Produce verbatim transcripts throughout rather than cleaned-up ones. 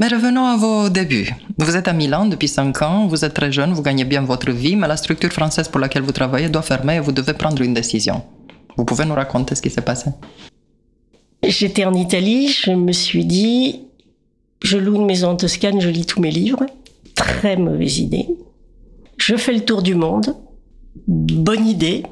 Mais revenons à vos débuts. Vous êtes à Milan depuis cinq ans, vous êtes très jeune, vous gagnez bien votre vie, mais la structure française pour laquelle vous travaillez doit fermer et vous devez prendre une décision. Vous pouvez nous raconter ce qui s'est passé? J'étais en Italie, je me suis dit, je loue une maison en Toscane, je lis tous mes livres. Très mauvaise idée. Je fais le tour du monde. Bonne idée.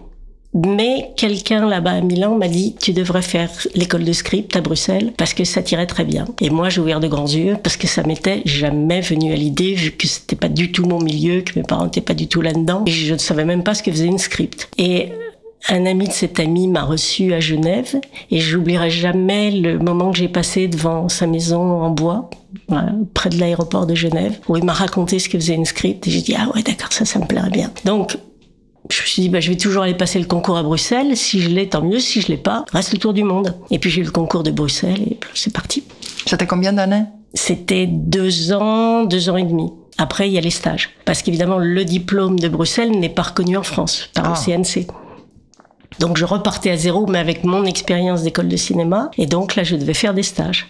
Mais quelqu'un là-bas à Milan m'a dit « Tu devrais faire l'école de script à Bruxelles parce que ça t'irait très bien. » Et moi, j'ai ouvert de grands yeux parce que ça m'était jamais venu à l'idée vu que c'était pas du tout mon milieu, que mes parents n'étaient pas du tout là-dedans. Et je ne savais même pas ce que faisait une script. Et un ami de cet ami m'a reçu à Genève et j'oublierai jamais le moment que j'ai passé devant sa maison en bois, voilà, près de l'aéroport de Genève, où il m'a raconté ce que faisait une script. Et j'ai dit « Ah ouais, d'accord, ça, ça me plairait bien. » Donc, je me suis dit, bah, je vais toujours aller passer le concours à Bruxelles. Si je l'ai, tant mieux. Si je l'ai pas, reste le tour du monde. Et puis j'ai eu le concours de Bruxelles et c'est parti. C'était combien d'années? C'était deux ans, deux ans et demi. Après, il y a les stages. Parce qu'évidemment, le diplôme de Bruxelles n'est pas reconnu en France par ah. le C N C. Donc je repartais à zéro, mais avec mon expérience d'école de cinéma. Et donc là, je devais faire des stages.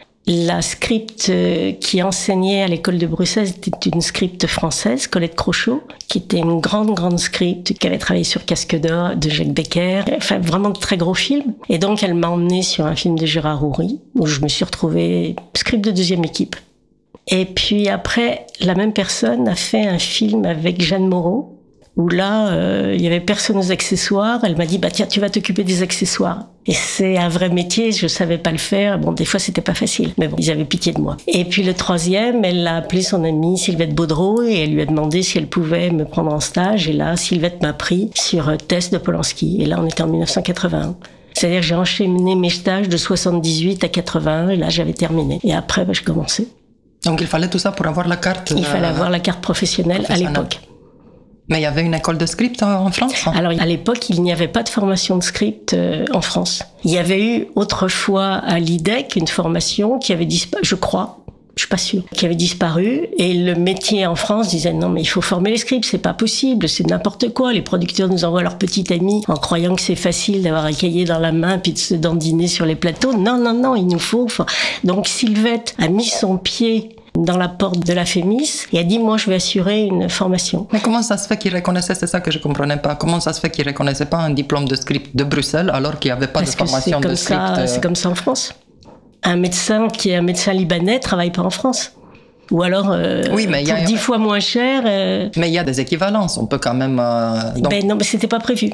La script qui enseignait à l'école de Bruxelles était une script française, Colette Crochot, qui était une grande, grande script, qui avait travaillé sur Casque d'Or de Jacques Becker, enfin vraiment de très gros films. Et donc elle m'a emmenée sur un film de Gérard Houry, où je me suis retrouvée script de deuxième équipe. Et puis après, la même personne a fait un film avec Jeanne Moreau, où là, euh, il y avait personne aux accessoires. Elle m'a dit, bah tiens, tu vas t'occuper des accessoires. Et c'est un vrai métier, je savais pas le faire. Bon, des fois, c'était pas facile. Mais bon, ils avaient pitié de moi. Et puis le troisième, elle a appelé son amie Sylvette Baudreau et elle lui a demandé si elle pouvait me prendre en stage. Et là, Sylvette m'a pris sur Tess de Polanski. Et là, on était en dix-neuf cent quatre-vingt-un. C'est-à-dire que j'ai enchaîné mes stages de soixante-dix-huit à quatre-vingt-un. Et là, j'avais terminé. Et après, bah, je commençais. Donc, il fallait tout ça pour avoir la carte... Il fallait euh, avoir la carte professionnelle, professionnelle à l'époque. Mais il y avait une école de script en France? Alors, à l'époque, il n'y avait pas de formation de script euh, en France. Il y avait eu autrefois à l'I D E C une formation qui avait disparu, je crois, je suis pas sûre, qui avait disparu. Et le métier en France disait non, mais il faut former les scripts, c'est pas possible, c'est n'importe quoi. Les producteurs nous envoient leur petit ami en croyant que c'est facile d'avoir un cahier dans la main puis de se dandiner sur les plateaux. Non, non, non, il nous faut. Donc, Sylvette a mis son pied dans la porte de la Fémis et a dit, moi, je vais assurer une formation. Mais comment ça se fait qu'il reconnaissait, c'est ça que je comprenais pas, comment ça se fait qu'il reconnaissait pas un diplôme de script de Bruxelles alors qu'il n'y avait pas Parce de formation de script? Ça, c'est comme ça en France. Un médecin qui est un médecin libanais travaille pas en France. Ou alors, euh, oui, mais pour a... dix fois moins cher... Euh... Mais il y a des équivalences, on peut quand même... Euh, donc... Ben non, mais c'était pas prévu.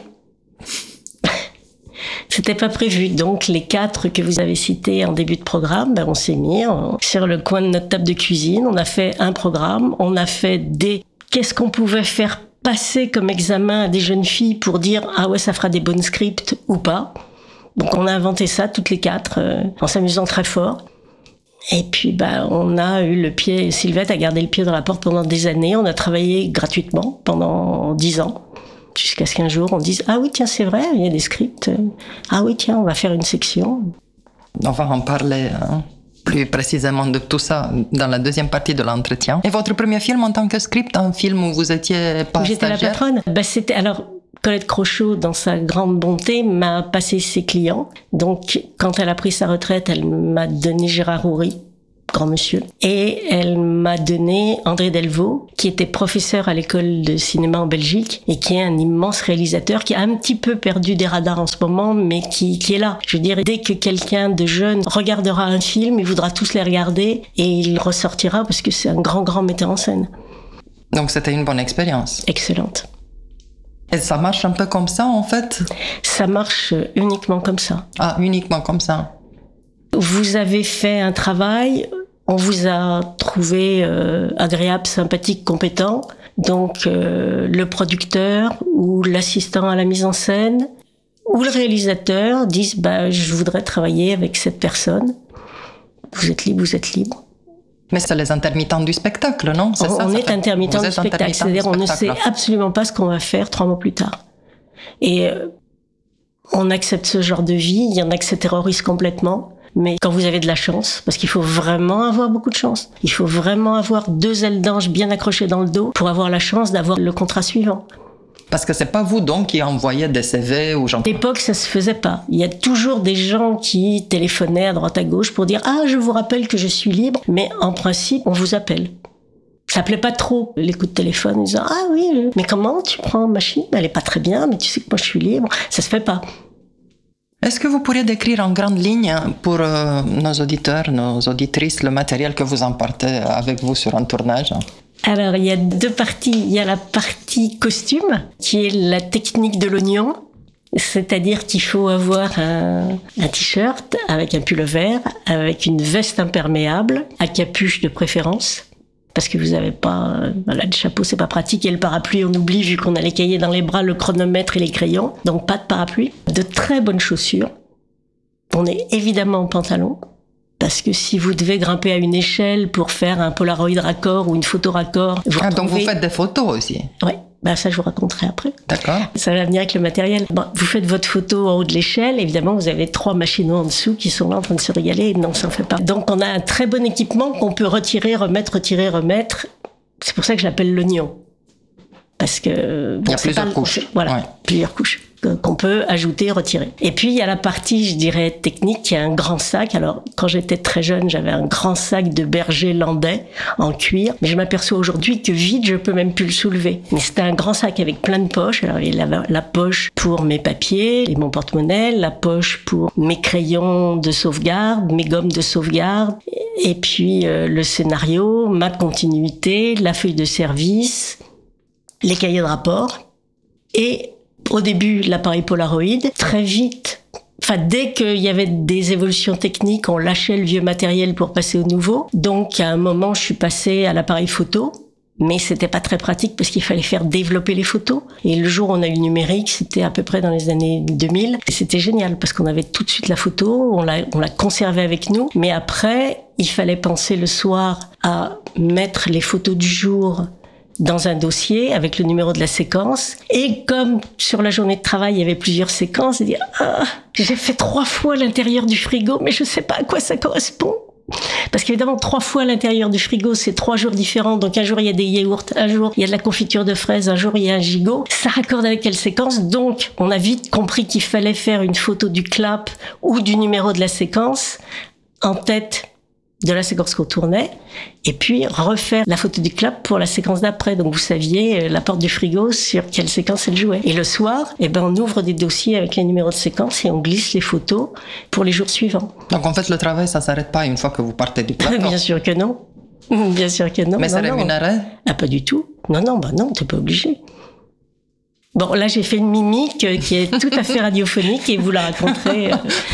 C'était pas prévu. Donc, les quatre que vous avez cités en début de programme, ben, on s'est mis en, sur le coin de notre table de cuisine. On a fait un programme. On a fait des... Qu'est-ce qu'on pouvait faire passer comme examen à des jeunes filles pour dire « Ah ouais, ça fera des bonnes scripts ou pas ?» Donc, on a inventé ça, toutes les quatre, euh, en s'amusant très fort. Et puis, bah, on a eu le pied... Sylvette a gardé le pied dans la porte pendant des années. On a travaillé gratuitement pendant dix ans. Jusqu'à ce qu'un jour, on dise « Ah oui, tiens, c'est vrai, il y a des scripts. Ah oui, tiens, on va faire une section. » On va en parler hein, plus précisément de tout ça dans la deuxième partie de l'entretien. Et votre premier film en tant que script, un film où vous étiez pas J'étais stagiaire? La patronne. Bah, c'était, alors, Colette Crochot, dans sa grande bonté, m'a passé ses clients. Donc, quand elle a pris sa retraite, elle m'a donné Gérard Houry, grand monsieur. Et elle m'a donné André Delvaux, qui était professeur à l'école de cinéma en Belgique et qui est un immense réalisateur qui a un petit peu perdu des radars en ce moment, mais qui, qui est là. Je veux dire, dès que quelqu'un de jeune regardera un film, il voudra tous les regarder et il ressortira parce que c'est un grand, grand metteur en scène. Donc c'était une bonne expérience. Excellente. Et ça marche un peu comme ça, en fait? Ça marche uniquement comme ça. Ah, uniquement comme ça. Vous avez fait un travail... On vous a trouvé euh, agréable, sympathique, compétent. Donc, euh, le producteur ou l'assistant à la mise en scène ou le réalisateur disent bah, « je voudrais travailler avec cette personne ». Vous êtes libre, vous êtes libre. Mais c'est les intermittents du spectacle, non? C'est on, ça, on ça est intermittents du spectacle. C'est-à-dire on ne sait absolument pas ce qu'on va faire trois mois plus tard. Et euh, on accepte ce genre de vie. Il y en a qui se terrorisent complètement. Mais quand vous avez de la chance, parce qu'il faut vraiment avoir beaucoup de chance, il faut vraiment avoir deux ailes d'ange bien accrochées dans le dos pour avoir la chance d'avoir le contrat suivant. Parce que c'est pas vous donc qui envoyez des C V aux gens. À l'époque, ça se faisait pas. Il y a toujours des gens qui téléphonaient à droite à gauche pour dire « Ah, je vous rappelle que je suis libre », mais en principe, on vous appelle. Ça plaît pas trop, les coups de téléphone, en disant « Ah oui, mais comment tu prends ma machine ? Elle est pas très bien, mais tu sais que moi je suis libre. » Ça se fait pas. Est-ce que vous pourriez décrire en grande ligne pour euh, nos auditeurs, nos auditrices, le matériel que vous emportez avec vous sur un tournage ? Alors, il y a deux parties. Il y a la partie costume, qui est la technique de l'oignon. C'est-à-dire qu'il faut avoir un, un t-shirt avec un pull vert, avec une veste imperméable, à capuche de préférence. Parce que vous n'avez pas... Voilà, le chapeau, c'est pas pratique. Et le parapluie, on oublie, vu qu'on a les cahiers dans les bras, le chronomètre et les crayons. Donc, pas de parapluie. De très bonnes chaussures. On est évidemment en pantalon. Parce que si vous devez grimper à une échelle pour faire un Polaroid raccord ou une photo raccord... Vous ah, retrouvez... donc vous faites des photos aussi ? Oui. Ben ça, je vous raconterai après. D'accord. Ça va venir avec le matériel. Bon, vous faites votre photo en haut de l'échelle. Évidemment, vous avez trois machinaux en dessous qui sont là en train de se régaler. Non, ça en fait pas. Donc, on a un très bon équipement qu'on peut retirer, remettre, retirer, remettre. C'est pour ça que je l'appelle l'oignon. Parce que... Bon, il y a plusieurs pas, couches. Voilà, ouais. plusieurs couches qu'on peut ajouter, retirer. Et puis, il y a la partie, je dirais, technique, qui est un grand sac. Alors, quand j'étais très jeune, j'avais un grand sac de berger landais en cuir. Mais je m'aperçois aujourd'hui que vite, je peux même plus le soulever. Mais c'était un grand sac avec plein de poches. Alors, il y avait la poche pour mes papiers et mon porte-monnaie, la poche pour mes crayons de sauvegarde, mes gommes de sauvegarde, et puis euh, le scénario, ma continuité, la feuille de service, les cahiers de rapport et au début, l'appareil Polaroid. Très vite, enfin, dès qu'il y avait des évolutions techniques, on lâchait le vieux matériel pour passer au nouveau. Donc, à un moment, je suis passée à l'appareil photo. Mais c'était pas très pratique parce qu'il fallait faire développer les photos. Et le jour où on a eu le numérique, c'était à peu près dans les années deux mille. Et c'était génial parce qu'on avait tout de suite la photo, on l'a, on l'a conservée avec nous. Mais après, il fallait penser le soir à mettre les photos du jour dans un dossier avec le numéro de la séquence. Et comme sur la journée de travail, il y avait plusieurs séquences, et dire ah, j'ai fait trois fois l'intérieur du frigo, mais je sais pas à quoi ça correspond. Parce qu'évidemment, trois fois l'intérieur du frigo, c'est trois jours différents. Donc un jour, il y a des yaourts, un jour, il y a de la confiture de fraises, un jour, il y a un gigot. Ça raccorde avec quelle séquence? Donc, on a vite compris qu'il fallait faire une photo du clap ou du numéro de la séquence en tête de la séquence qu'on tournait, et puis refaire la photo du clap pour la séquence d'après. Donc vous saviez la porte du frigo sur quelle séquence elle jouait. Et le soir, eh ben on ouvre des dossiers avec les numéros de séquence et on glisse les photos pour les jours suivants. Donc en fait le travail ça s'arrête pas une fois que vous partez du plateau. Bien sûr que non. Bien sûr que non. Mais c'est rémunéré? Ah pas du tout. Non non bah non, t'es pas obligé. Bon là j'ai fait une mimique qui est tout à fait radiophonique et vous la raconterez.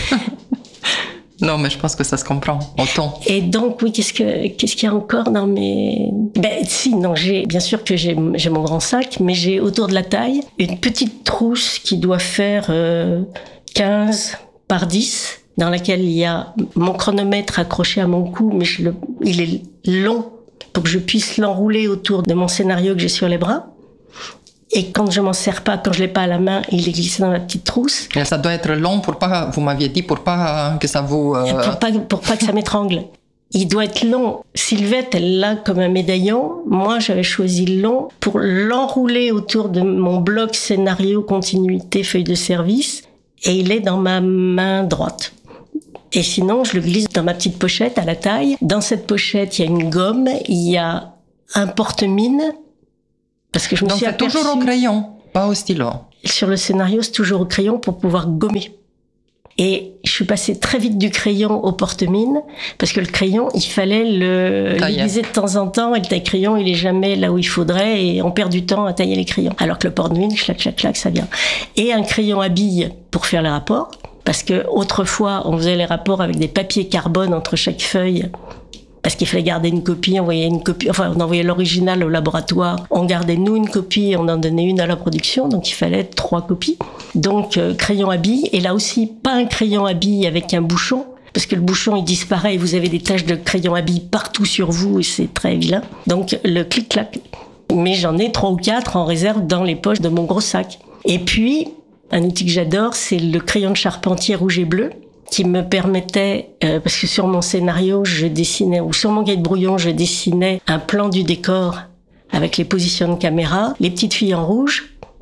Non, mais je pense que ça se comprend, au ton. Et donc, oui, qu'est-ce que, qu'est-ce qu'il y a encore dans mes... Ben, si, non, j'ai, bien sûr que j'ai, j'ai mon grand sac, mais j'ai autour de la taille une petite trousse qui doit faire euh, quinze par dix, dans laquelle il y a mon chronomètre accroché à mon cou, mais je le, il est long pour que je puisse l'enrouler autour de mon scénario que j'ai sur les bras. Et quand je m'en sers pas, quand je l'ai pas à la main, il est glissé dans la petite trousse. Et ça doit être long pour pas, vous m'aviez dit, pour pas que ça vous... Euh... Pour pas, pour pas que ça m'étrangle. Il doit être long. Sylvette, elle l'a comme un médaillon. Moi, j'avais choisi long pour l'enrouler autour de mon bloc scénario, continuité, feuille de service. Et il est dans ma main droite. Et sinon, je le glisse dans ma petite pochette à la taille. Dans cette pochette, il y a une gomme, il y a un porte-mine. Parce que je me Donc suis c'est aperçue... toujours au crayon, pas au stylo. Sur le scénario, c'est toujours au crayon pour pouvoir gommer. Et je suis passée très vite du crayon au porte-mine, parce que le crayon, il fallait le l'aiguiser de temps en temps, et le taille-crayon, il est jamais là où il faudrait, et on perd du temps à tailler les crayons. Alors que le porte-mine, clac, clac, clac, ça vient. Et un crayon à billes pour faire les rapports, parce que autrefois, on faisait les rapports avec des papiers carbone entre chaque feuille, parce qu'il fallait garder une copie, on envoyait une copie, enfin, on envoyait l'original au laboratoire, on gardait nous une copie, on en donnait une à la production, donc il fallait trois copies. Donc, euh, crayon à billes, et là aussi, pas un crayon à billes avec un bouchon, parce que le bouchon, il disparaît et vous avez des taches de crayon à billes partout sur vous et c'est très vilain. Donc, le clic-clac. Mais j'en ai trois ou quatre en réserve dans les poches de mon gros sac. Et puis, un outil que j'adore, c'est le crayon de charpentier rouge et bleu, qui me permettait, euh, parce que sur mon scénario, je dessinais, ou sur mon cahier de brouillon, je dessinais un plan du décor avec les positions de caméra, les petites filles en rouge,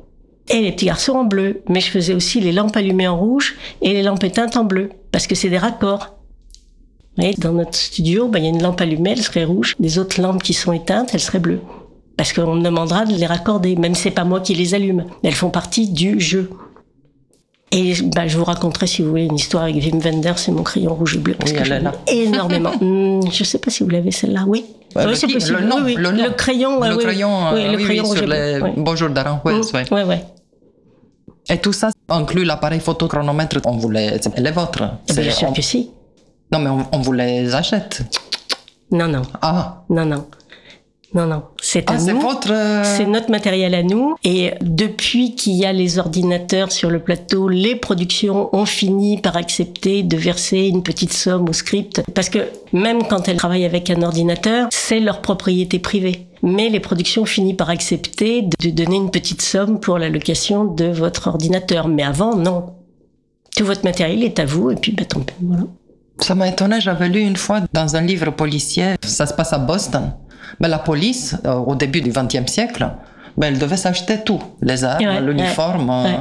et les petits garçons en bleu. Mais je faisais aussi les lampes allumées en rouge et les lampes éteintes en bleu, parce que c'est des raccords. Et dans notre studio, bah, il y a une lampe allumée, elle serait rouge. Les autres lampes qui sont éteintes, elles seraient bleues. Parce qu'on me demandera de les raccorder, même si c'est pas moi qui les allume. Elles font partie du jeu. Et bah, je vous raconterai, si vous voulez, une histoire avec Wim Wenders, c'est mon crayon rouge et bleu, parce oui, que j'aime énormément. Hum, je sais pas si vous l'avez celle-là, oui. Ouais, oui, c'est qui, possible. Le, nom, oui, oui. le, nom. le crayon, le oui, crayon, oui, euh, le oui, crayon oui, rouge sur et bleu. les Oui. Bonjour d'Aranjuez, Hum, oui. ouais, ouais. Et tout ça inclut l'appareil photochronomètre, on vous les, c'est les vôtres. Eh bien sûr on... que si. Non, mais on, on vous les achète. Non, non. Ah. Non, non. Non, non, c'est à ah, nous. C'est votre... Euh... C'est notre matériel à nous. Et depuis qu'il y a les ordinateurs sur le plateau, les productions ont fini par accepter de verser une petite somme au script. Parce que même quand elles travaillent avec un ordinateur, c'est leur propriété privée. Mais les productions finissent par accepter de donner une petite somme pour la location de votre ordinateur. Mais avant, non. Tout votre matériel est à vous et puis bah, tant pis, voilà. Ça m'a étonné, j'avais lu une fois dans un livre policier, ça se passe à Boston. Ben, la police, euh, au début du vingtième siècle, ben, elle devait s'acheter tout, les armes, ouais, l'uniforme. Ouais, ouais.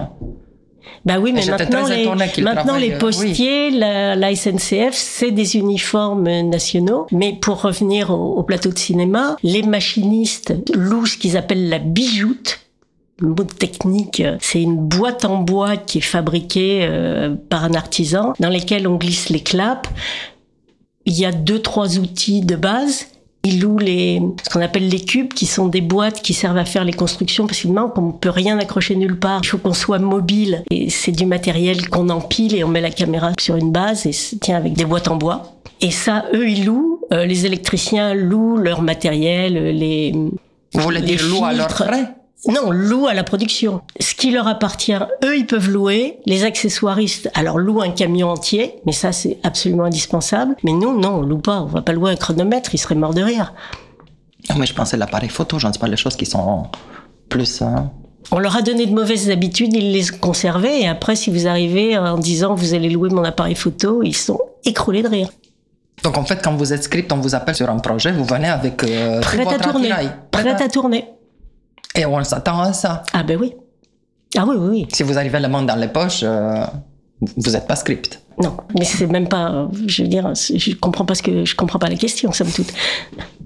Bah oui, mais maintenant, les, maintenant les postiers, oui. la, la S N C F, c'est des uniformes nationaux. Mais pour revenir au, au plateau de cinéma, les machinistes louent ce qu'ils appellent la bijoute. Le mot technique, c'est une boîte en bois qui est fabriquée euh, par un artisan, dans lesquelles on glisse les clapes. Il y a deux, trois outils de base. Ils louent les, ce qu'on appelle les cubes, qui sont des boîtes qui servent à faire les constructions, parce qu'on ne peut rien accrocher nulle part. Il faut qu'on soit mobile. Et c'est du matériel qu'on empile et on met la caméra sur une base et se tient avec des boîtes en bois. Et ça, eux, ils louent. Euh, les électriciens louent leur matériel, les Vous voulez dire louent à leurs frais ? Non, louent à la production. Ce qui leur appartient, eux, ils peuvent louer. Les accessoiristes, alors louent un camion entier, mais ça, c'est absolument indispensable. Mais nous, non, on loue pas. On va pas louer un chronomètre, ils seraient morts de rire. Non, mais je pensais à l'appareil photo, j'en sais pas les choses qui sont plus... Hein... On leur a donné de mauvaises habitudes, ils les conservaient, et après, si vous arrivez en disant « vous allez louer mon appareil photo », ils sont écroulés de rire. Donc en fait, quand vous êtes script, on vous appelle sur un projet, vous venez avec euh, prêt tout à votre tourner. attirail. Prêt à tourner. Et on s'attend à ça. Ah ben oui. Ah oui, oui, oui. Si vous arrivez les mains dans les poches, euh, vous n'êtes pas script. Non, mais c'est même pas... Je veux dire, je comprends pas ce que je comprends pas la question, somme toute.